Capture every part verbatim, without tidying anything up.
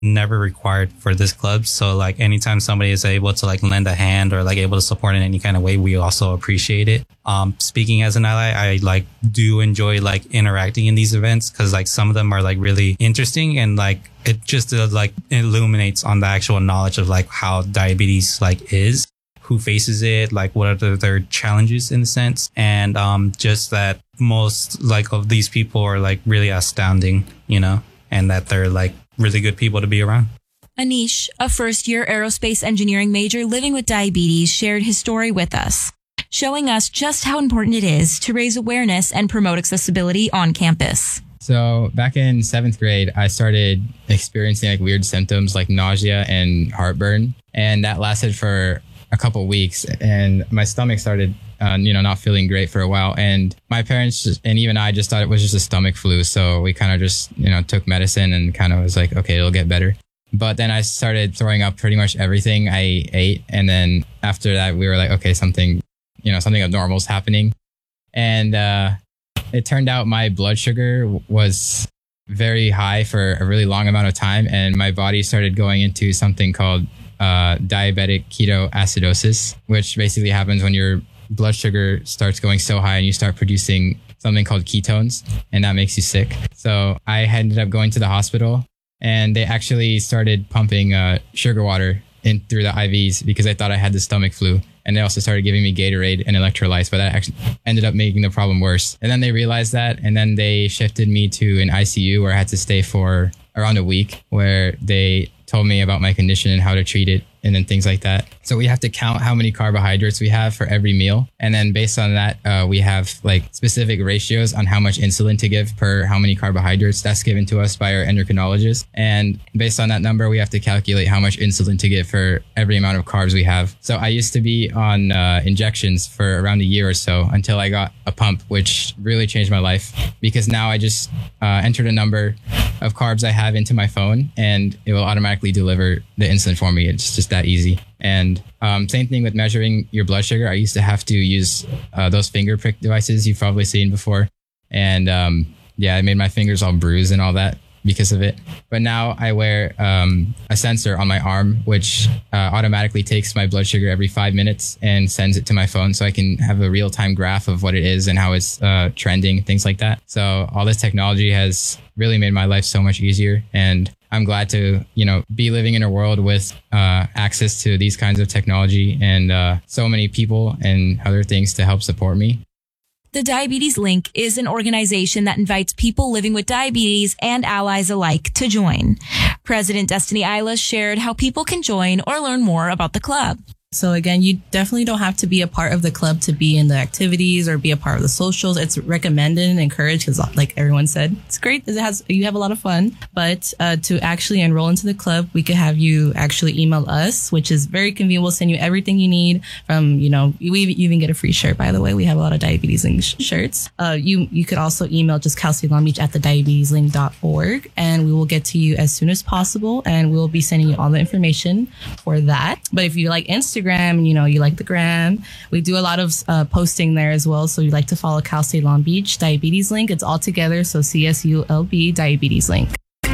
never required for this club. So like anytime somebody is able to like lend a hand or like able to support in any kind of way, we also appreciate it. Um, speaking as an ally, I like do enjoy like interacting in these events because like some of them are like really interesting and like it just uh, like illuminates on the actual knowledge of like how diabetes like is, who faces it, like what are the, their challenges in a sense. And um, just that most like of these people are like really astounding, you know, and that they're like really good people to be around. Anish, a first-year aerospace engineering major living with diabetes, shared his story with us, showing us just how important it is to raise awareness and promote accessibility on campus. So back in seventh grade, I started experiencing like weird symptoms like nausea and heartburn, and that lasted for a couple weeks, and my stomach started Uh, you know, not feeling great for a while. And my parents just, and even I just thought it was just a stomach flu. So we kind of just, you know, took medicine and kind of was like, okay, it'll get better. But then I started throwing up pretty much everything I ate. And then after that, we were like, okay, something, you know, something abnormal is happening. And uh, it turned out my blood sugar was very high for a really long amount of time. And my body started going into something called uh, diabetic ketoacidosis, which basically happens when your blood sugar starts going so high and you start producing something called ketones, and that makes you sick. So I ended up going to the hospital, and they actually started pumping uh, sugar water in through the I Vs because I thought I had the stomach flu. And they also started giving me Gatorade and electrolytes, but that actually ended up making the problem worse. And then they realized that, and then they shifted me to an I C U where I had to stay for around a week, where they told me about my condition and how to treat it and then things like that. So we have to count how many carbohydrates we have for every meal. And then based on that, uh, we have like specific ratios on how much insulin to give per how many carbohydrates. That's given to us by our endocrinologist. And based on that number, we have to calculate how much insulin to give for every amount of carbs we have. So I used to be on uh, injections for around a year or so until I got a pump, which really changed my life because now I just uh, entered a number of carbs I have into my phone and it will automatically deliver the insulin for me. It's just that easy. And um, same thing with measuring your blood sugar. I used to have to use uh, those finger prick devices you've probably seen before. And um, yeah, it made my fingers all bruised and all that because of it. But now I wear um, a sensor on my arm, which uh, automatically takes my blood sugar every five minutes and sends it to my phone so I can have a real-time graph of what it is and how it's uh, trending, things like that. So all this technology has really made my life so much easier. And I'm glad to, you know, be living in a world with uh, access to these kinds of technology and uh, so many people and other things to help support me. The Diabetes Link is an organization that invites people living with diabetes and allies alike to join. President Destiny Isla shared how people can join or learn more about the club. So again, you definitely don't have to be a part of the club to be in the activities or be a part of the socials. It's recommended and encouraged because, like everyone said, it's great because it has you have a lot of fun. But uh, to actually enroll into the club, we could have you actually email us, which is very convenient. We'll send you everything you need. From you know, we even get a free shirt. By the way, we have a lot of Diabetes Link sh- shirts. Uh, you you could also email just Cal State Long Beach at the diabetes link dot org, and we will get to you as soon as possible. And we will be sending you all the information for that. But if you like Instagram, and you know you like the gram, we do a lot of uh, posting there as well. So you like to follow Cal State Long Beach Diabetes Link. It's all together. So C S U L B Diabetes Link.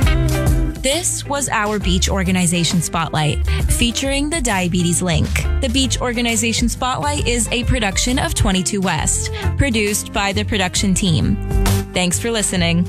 This was our Beach Organization Spotlight, featuring the Diabetes Link. The Beach Organization Spotlight is a production of twenty-two West, produced by the production team. Thanks for listening.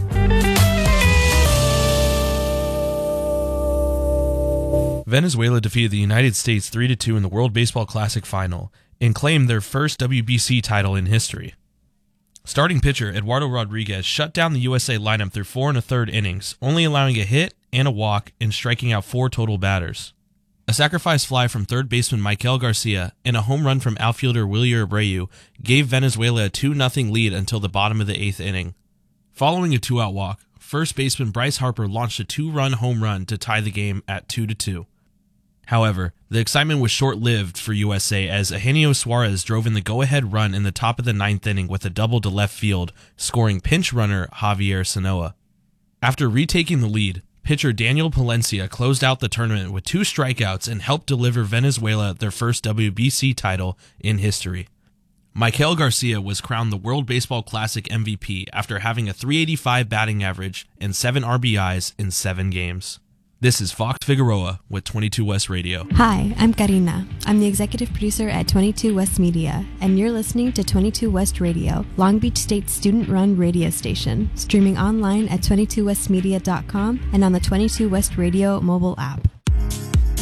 Venezuela defeated the United States three to two in the World Baseball Classic Final and claimed their first W B C title in history. Starting pitcher Eduardo Rodriguez shut down the U S A lineup through four and a third innings, only allowing a hit and a walk and striking out four total batters. A sacrifice fly from third baseman Michael Garcia and a home run from outfielder Wilyer Abreu gave Venezuela a two nothing lead until the bottom of the eighth inning. Following a two-out walk, first baseman Bryce Harper launched a two-run home run to tie the game at two to two. However, the excitement was short-lived for U S A as Eugenio Suarez drove in the go-ahead run in the top of the ninth inning with a double to left field, scoring pinch runner Javier Sanoa. After retaking the lead, pitcher Daniel Palencia closed out the tournament with two strikeouts and helped deliver Venezuela their first W B C title in history. Michael Garcia was crowned the World Baseball Classic M V P after having a three eighty-five batting average and seven R B Is in seven games. This is Fox Figueroa with twenty-two West Radio. Hi, I'm Karina. I'm the executive producer at twenty-two West Media, and you're listening to twenty-two West Radio, Long Beach State's student-run radio station, streaming online at twenty-two west media dot com and on the twenty-two West Radio mobile app.